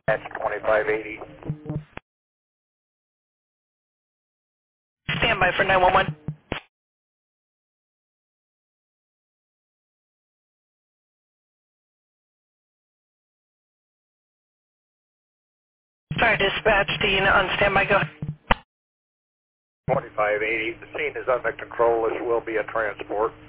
That's 2580. Stand by for 911. Sorry, dispatch to unit on standby. Go ahead. 2580. The scene is under control. This will be a transport.